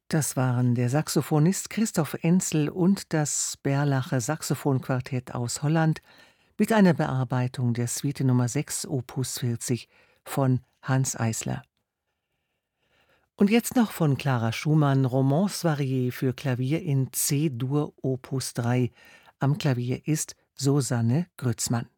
Das waren der Saxophonist Christoph Enzel und das Berlacher Saxophonquartett aus Holland mit einer Bearbeitung der Suite Nummer 6 Opus 40 von Hanns Eisler. Und jetzt noch von Clara Schumann Romance variée für Klavier in C-Dur Opus 3. Am Klavier ist Susanne Grützmann.